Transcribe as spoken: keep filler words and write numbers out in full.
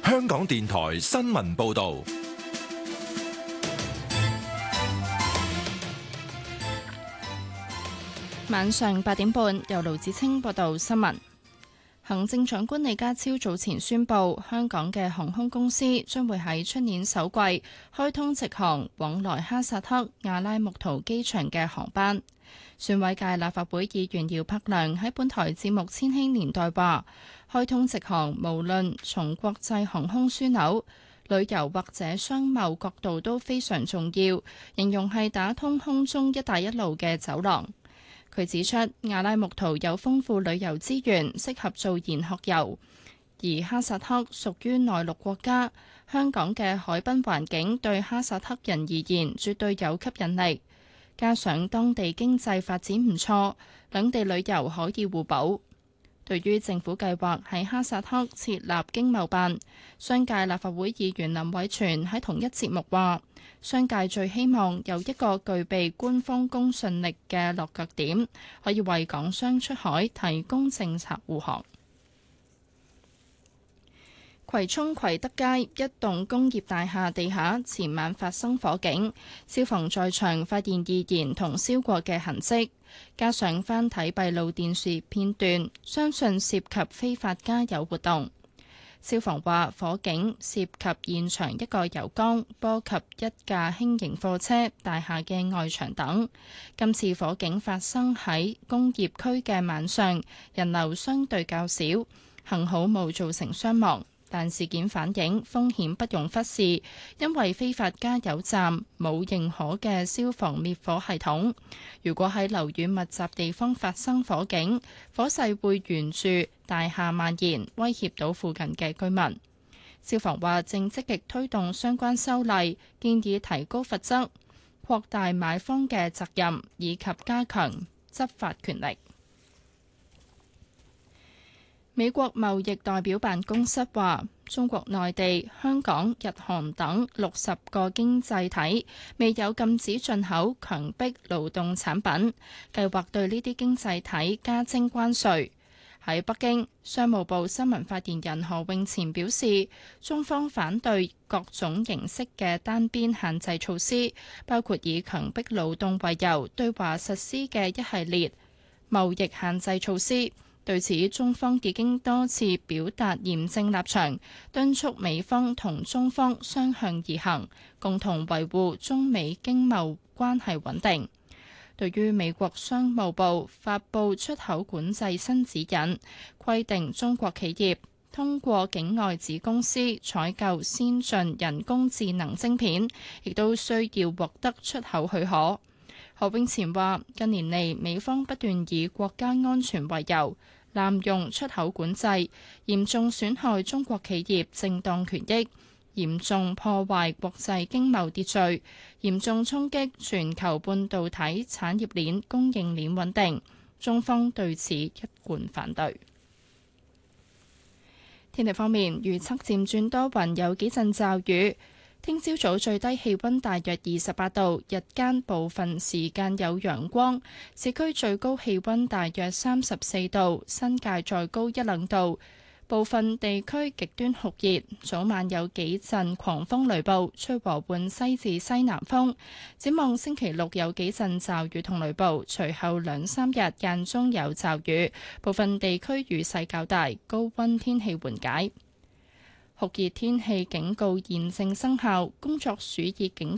香港電台新聞報道。 晚上八點半，由盧子清報道新聞。行政長官李家超早前宣布，香港嘅航空公司將會喺出年首季開通直航往來哈薩克阿拉木圖機場嘅航班。選委界立法會議員姚柏良喺本台節目《千禧年代》話，開通直航無論從國際航空樞紐、旅遊或者商貿角度都非常重要，形容係打通空中一帶一路嘅走廊。佢指出，阿拉木圖有豐富旅遊資源，適合做研學遊，而哈薩克屬於內陸國家，香港嘅海濱環境對哈薩克人而言絕對有吸引力，加上當地經濟發展唔錯，兩地旅遊可以互補。對於政府計劃喺哈薩克設立經貿辦，商界立法會議員林偉全喺同一節目話，商界最希望有一個具備官方公信力嘅落腳點，可以為港商出海提供政策護航。葵涌葵德街一棟工業大廈地下前晚發生火警，消防在場發現易燃同燒過嘅痕跡，加上翻睇閉路電視片段，相信涉及非法加油活動。消防話火警涉及現場一個油缸，波及一架輕型貨車、大廈嘅外牆等。今次火警發生喺工業區嘅晚上，人流相對較少，幸好冇造成傷亡。但事件反映風險不容忽視，因為非法加油站冇認可嘅消防滅火系統。如果喺樓宇密集地方發生火警，火勢會沿住大廈蔓延，威脅到附近嘅居民。消防話正積極推動相關修例，建議提高罰則、擴大買方嘅責任，以及加強執法權力。美國貿易代表辦公室話，中國內地、香港、日韓等六十個經濟體未有禁止進口強迫勞動產品，計劃對呢啲經濟體加徵關稅。喺北京，商務部新聞發言人何永前表示，中方反對各種形式嘅單邊限制措施，包括以強迫勞動為由對華實施嘅一系列貿易限制措施。對此，中方已經多次表達嚴正立場，敦促美方同中方相向而行，共同維護中美經貿關係穩定。對於美國商務部發布出口管制新指引，規定中國企業通過境外子公司採購先進人工智能晶片，亦都需要獲得出口許可。何永前話：近年嚟，美方不斷以國家安全為由，濫用出口管制，嚴重損害中國企業正當權益，嚴重破壞國際經貿秩序，嚴重衝擊全球半導體產業鏈供應鏈穩定。中方對此一貫反對。天氣方面，預測漸轉多雲，有幾陣驟雨。聽朝早最低氣溫大約二十八度，日間部分時間有陽光，市區最高氣溫大約三十四度，新界再高一兩度。部分地區極端酷熱，早晚有幾陣狂風雷暴，吹和緩西至西南風。展望星期六有幾陣驟雨同雷暴，隨後兩三日間中有驟雨，部分地區雨勢較大，高溫天氣緩解。酷熱天氣警告現正生效，工作暑熱警